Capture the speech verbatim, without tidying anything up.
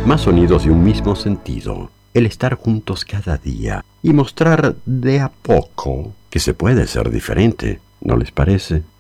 Más sonidos de un mismo sentido, el estar juntos cada día y mostrar de a poco que se puede ser diferente, ¿no les parece?